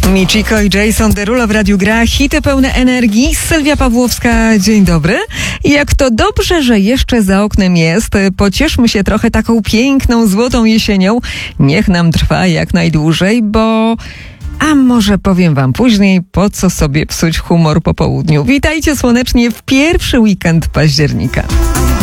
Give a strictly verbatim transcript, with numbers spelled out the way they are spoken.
Michiko i Jason Derulo w Radiu Gra. Hity pełne energii. Sylwia Pawłowska, dzień dobry. Jak to dobrze, że jeszcze za oknem jest. Pocieszmy się trochę taką piękną, złotą jesienią. Niech nam trwa jak najdłużej, bo... A może powiem wam później, po co sobie psuć humor po południu. Witajcie słonecznie w pierwszy weekend października.